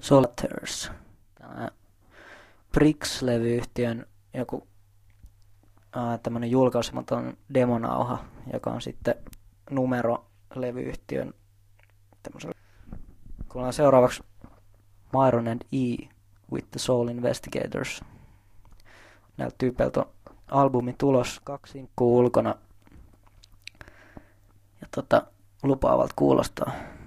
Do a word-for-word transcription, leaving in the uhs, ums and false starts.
Solitaires. Tämä Prix-levyyhtiön joku äh, tämmönen julkaisematon demonauha, joka on sitten numero-levyyhtiön tämmöisen. Kuullaan seuraavaksi Myron and E. with the Soul Investigators. Näiltä tyypeiltä on albumin tulos, kaksi sinkkuu ulkona. Ja tota, lupaavalta kuulostaa.